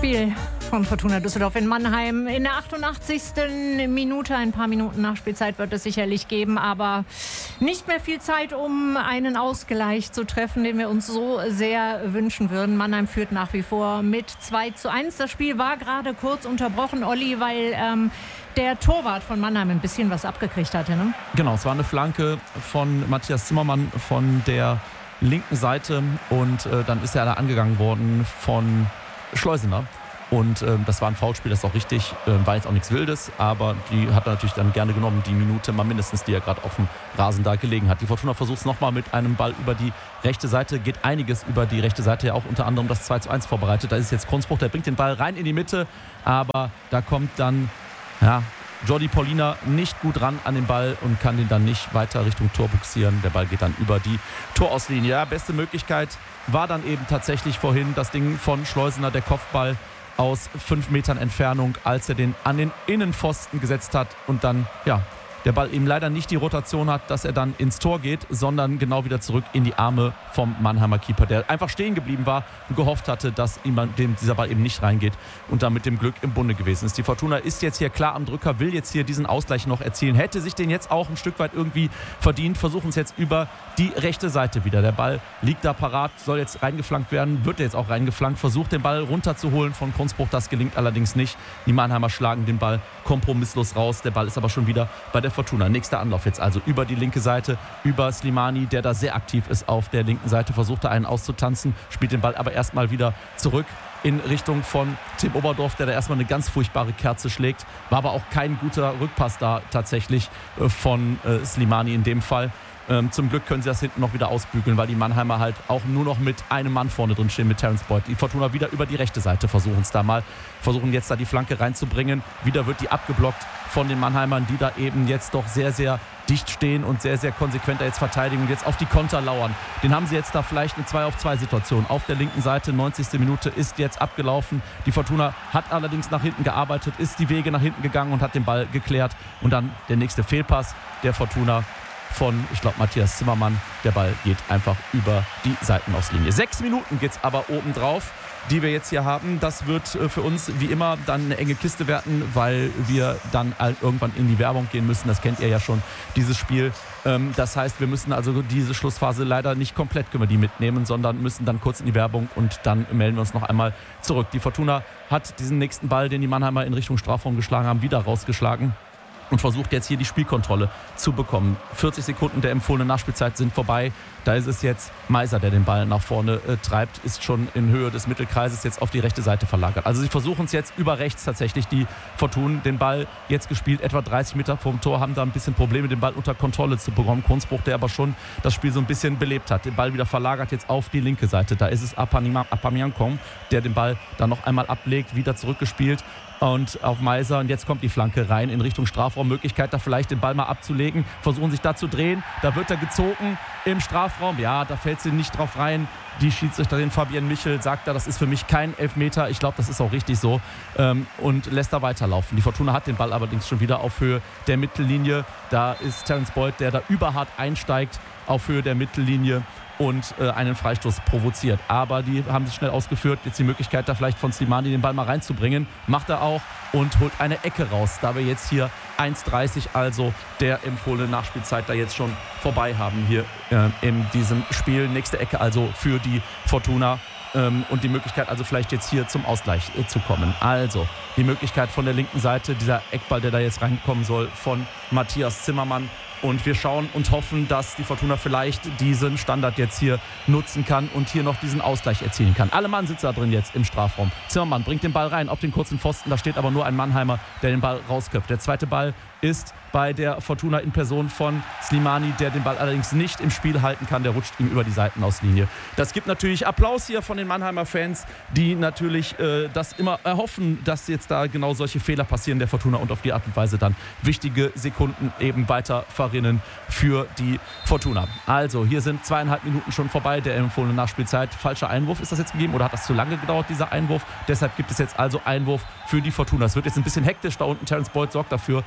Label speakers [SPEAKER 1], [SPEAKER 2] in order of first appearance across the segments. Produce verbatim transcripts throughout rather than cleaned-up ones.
[SPEAKER 1] Spiel von Fortuna Düsseldorf in Mannheim. In der achtundachtzigsten Minute, ein paar Minuten Nachspielzeit wird es sicherlich geben, aber nicht mehr viel Zeit, um einen Ausgleich zu treffen, den wir uns so sehr wünschen würden. Mannheim führt nach wie vor mit zwei zu eins. Das Spiel war gerade kurz unterbrochen, Olli, weil ähm, der Torwart von Mannheim ein bisschen was abgekriegt hatte, ne?
[SPEAKER 2] Genau, es war eine Flanke von Matthias Zimmermann von der linken Seite und äh, dann ist er da angegangen worden von Schleusener. Und äh, das war ein Foulspiel, das ist auch richtig, äh, war jetzt auch nichts Wildes, aber die hat er natürlich dann gerne genommen, die Minute mal mindestens, die er gerade auf dem Rasen da gelegen hat. Die Fortuna versucht es nochmal mit einem Ball über die rechte Seite, geht einiges über die rechte Seite, ja auch unter anderem das zwei zu eins vorbereitet. Da ist jetzt Kronzbruch, der bringt den Ball rein in die Mitte, aber da kommt dann, ja, Jordi Paulina nicht gut ran an den Ball und kann den dann nicht weiter Richtung Tor buxieren. Der Ball geht dann über die Torauslinie. Ja, beste Möglichkeit war dann eben tatsächlich vorhin das Ding von Schleusener, der Kopfball aus fünf Metern Entfernung, als er den an den Innenpfosten gesetzt hat und dann, ja, der Ball eben leider nicht die Rotation hat, dass er dann ins Tor geht, sondern genau wieder zurück in die Arme vom Mannheimer Keeper, der einfach stehen geblieben war und gehofft hatte, dass ihm dieser Ball eben nicht reingeht und dann mit dem Glück im Bunde gewesen ist. Die Fortuna ist jetzt hier klar am Drücker, will jetzt hier diesen Ausgleich noch erzielen, hätte sich den jetzt auch ein Stück weit irgendwie verdient, versuchen es jetzt über die rechte Seite wieder. Der Ball liegt da parat, soll jetzt reingeflankt werden, wird jetzt auch reingeflankt, versucht den Ball runterzuholen von Kronzbruch, das gelingt allerdings nicht. Die Mannheimer schlagen den Ball kompromisslos raus, der Ball ist aber schon wieder bei der Fortuna. Nächster Anlauf jetzt also über die linke Seite, über Slimani, der da sehr aktiv ist auf der linken Seite, versucht da einen auszutanzen, spielt den Ball aber erstmal wieder zurück in Richtung von Tim Oberdorf, der da erstmal eine ganz furchtbare Kerze schlägt. War aber auch kein guter Rückpass da tatsächlich von äh, Slimani in dem Fall. Ähm, zum Glück können sie das hinten noch wieder ausbügeln, weil die Mannheimer halt auch nur noch mit einem Mann vorne drin stehen, mit Terence Boyd. Die Fortuna wieder über die rechte Seite versuchen es da mal, versuchen jetzt da die Flanke reinzubringen. Wieder wird die abgeblockt von den Mannheimern, die da eben jetzt doch sehr, sehr dicht stehen und sehr, sehr konsequent da jetzt verteidigen und jetzt auf die Konter lauern. Den haben sie jetzt da vielleicht eine zwei auf zwei Situation. Auf der linken Seite, neunzigste Minute ist jetzt abgelaufen. Die Fortuna hat allerdings nach hinten gearbeitet, ist die Wege nach hinten gegangen und hat den Ball geklärt. Und dann der nächste Fehlpass der Fortuna von, ich glaube, Matthias Zimmermann. Der Ball geht einfach über die Seitenauslinie. Sechs Minuten geht es aber oben drauf, die wir jetzt hier haben. Das wird für uns wie immer dann eine enge Kiste werden, weil wir dann halt irgendwann in die Werbung gehen müssen. Das kennt ihr ja schon, dieses Spiel. Das heißt, wir müssen also diese Schlussphase leider nicht komplett können wir die mitnehmen, sondern müssen dann kurz in die Werbung und dann melden wir uns noch einmal zurück. Die Fortuna hat diesen nächsten Ball, den die Mannheimer in Richtung Strafraum geschlagen haben, wieder rausgeschlagen und versucht jetzt hier die Spielkontrolle zu bekommen. vierzig Sekunden der empfohlenen Nachspielzeit sind vorbei. Da ist es jetzt Meiser, der den Ball nach vorne äh, treibt, ist schon in Höhe des Mittelkreises jetzt auf die rechte Seite verlagert. Also sie versuchen es jetzt über rechts tatsächlich, die Fortuna, den Ball jetzt gespielt, etwa dreißig Meter vom Tor, haben da ein bisschen Probleme, den Ball unter Kontrolle zu bekommen. Kronzbruch, der aber schon das Spiel so ein bisschen belebt hat. Den Ball wieder verlagert jetzt auf die linke Seite. Da ist es Apamiankong, der den Ball dann noch einmal ablegt, wieder zurückgespielt und auf Meiser. Und jetzt kommt die Flanke rein in Richtung Strafraum. Möglichkeit, da vielleicht den Ball mal abzulegen. Versuchen sich da zu drehen. Da wird er gezogen im Strafraum. Ja, da fällt sie nicht drauf rein. Die Schiedsrichterin Fabienne Michel sagt da, das ist für mich kein Elfmeter. Ich glaube, das ist auch richtig so. Ähm, und lässt da weiterlaufen. Die Fortuna hat den Ball allerdings schon wieder auf Höhe der Mittellinie. Da ist Terence Boyd, der da überhart einsteigt auf Höhe der Mittellinie und äh, einen Freistoß provoziert. Aber die haben sich schnell ausgeführt. Jetzt die Möglichkeit, da vielleicht von Slimani den Ball mal reinzubringen. Macht er auch und holt eine Ecke raus. Da wir jetzt hier eins dreißig, also der empfohlene Nachspielzeit, da jetzt schon vorbei haben hier äh, in diesem Spiel. Nächste Ecke also für die Fortuna. Ähm, und die Möglichkeit also vielleicht jetzt hier zum Ausgleich äh, zu kommen. Also die Möglichkeit von der linken Seite, dieser Eckball, der da jetzt reinkommen soll, von Matthias Zimmermann. Und wir schauen und hoffen, dass die Fortuna vielleicht diesen Standard jetzt hier nutzen kann und hier noch diesen Ausgleich erzielen kann. Alle Mann sitzt da drin jetzt im Strafraum. Zimmermann bringt den Ball rein auf den kurzen Pfosten. Da steht aber nur ein Mannheimer, der den Ball rausköpft. Der zweite Ball ist bei der Fortuna in Person von Slimani, der den Ball allerdings nicht im Spiel halten kann. Der rutscht ihm über die Seitenauslinie. Das gibt natürlich Applaus hier von den Mannheimer Fans, die natürlich äh, das immer erhoffen, dass jetzt da genau solche Fehler passieren der Fortuna und auf die Art und Weise dann wichtige Sekunden eben weiter verrinnen für die Fortuna. Also hier sind zweieinhalb Minuten schon vorbei der empfohlenen Nachspielzeit. Falscher Einwurf ist das jetzt gegeben oder hat das zu lange gedauert, dieser Einwurf? Deshalb gibt es jetzt also Einwurf für die Fortuna. Es wird jetzt ein bisschen hektisch da unten. Terence Boyd sorgt dafür, dass es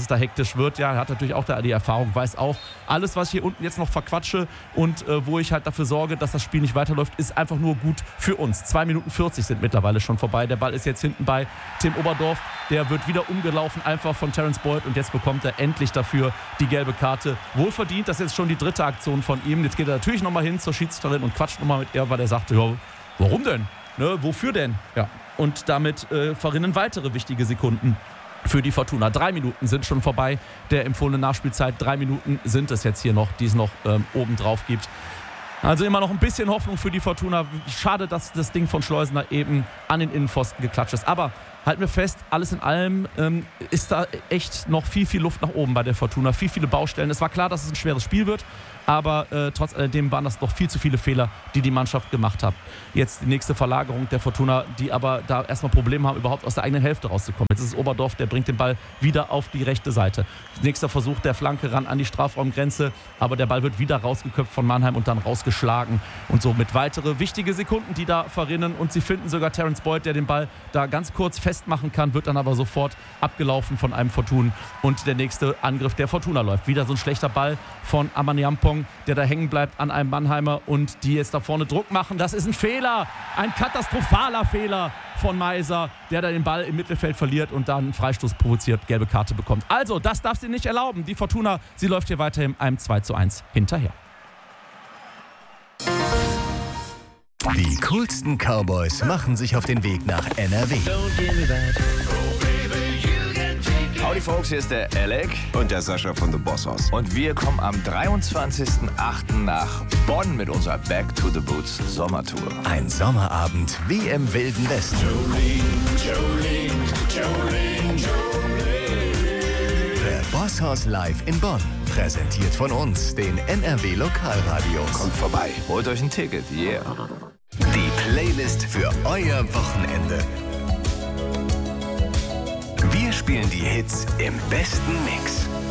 [SPEAKER 2] es da hektisch wird. Ja, er hat natürlich auch da die Erfahrung, weiß auch, alles, was ich hier unten jetzt noch verquatsche und äh, wo ich halt dafür sorge, dass das Spiel nicht weiterläuft, ist einfach nur gut für uns. zwei Minuten vierzig sind mittlerweile schon vorbei. Der Ball ist jetzt hinten bei Tim Oberdorf. Der wird wieder umgelaufen, einfach von Terence Boyd. Und jetzt bekommt er endlich dafür die gelbe Karte. Wohlverdient, das ist jetzt schon die dritte Aktion von ihm. Jetzt geht er natürlich nochmal hin zur Schiedsrichterin und quatscht nochmal mit ihr, weil er sagte, ja, warum denn? Ne, wofür denn? Ja. Und damit äh, verrinnen weitere wichtige Sekunden für die Fortuna. Drei Minuten sind schon vorbei der empfohlenen Nachspielzeit. Drei Minuten sind es jetzt hier noch, die es noch ähm, oben drauf gibt. Also immer noch ein bisschen Hoffnung für die Fortuna. Schade, dass das Ding von Schleusener eben an den Innenpfosten geklatscht ist. Aber halten wir fest, alles in allem ähm, ist da echt noch viel, viel Luft nach oben bei der Fortuna. Viel, viele Baustellen. Es war klar, dass es ein schweres Spiel wird. Aber äh, trotz alledem waren das noch viel zu viele Fehler, die die Mannschaft gemacht hat. Jetzt die nächste Verlagerung der Fortuna, die aber da erstmal Probleme haben, überhaupt aus der eigenen Hälfte rauszukommen. Jetzt ist es Oberdorf, der bringt den Ball wieder auf die rechte Seite. Nächster Versuch der Flanke ran an die Strafraumgrenze, aber der Ball wird wieder rausgeköpft von Mannheim und dann rausgeschlagen. Und somit weitere wichtige Sekunden, die da verrinnen. Und sie finden sogar Terence Boyd, der den Ball da ganz kurz festmachen kann, wird dann aber sofort abgelaufen von einem Fortun. Und der nächste Angriff der Fortuna läuft. Wieder so ein schlechter Ball von Amaniampong, der da hängen bleibt an einem Mannheimer und die jetzt da vorne Druck machen. Das ist ein Fehler, ein katastrophaler Fehler von Meiser, der da den Ball im Mittelfeld verliert und dann einen Freistoß provoziert, gelbe Karte bekommt. Also, das darf sie nicht erlauben. Die Fortuna, sie läuft hier weiterhin einem zwei zu eins hinterher.
[SPEAKER 3] Die coolsten Cowboys machen sich auf den Weg nach N R W.
[SPEAKER 4] Howdy Folks, hier ist der Alec
[SPEAKER 5] und der Sascha von The Boss House.
[SPEAKER 4] und wir kommen am dreiundzwanzigsten achten nach Bonn mit unserer Back to the Boots Sommertour.
[SPEAKER 3] Ein Sommerabend wie im Wilden Westen. Der Boss House live in Bonn. Präsentiert von uns, den N R W Lokalradios.
[SPEAKER 5] Kommt vorbei.
[SPEAKER 4] Holt euch ein Ticket, yeah.
[SPEAKER 3] Die Playlist für euer Wochenende. Wir spielen die Hits im besten Mix.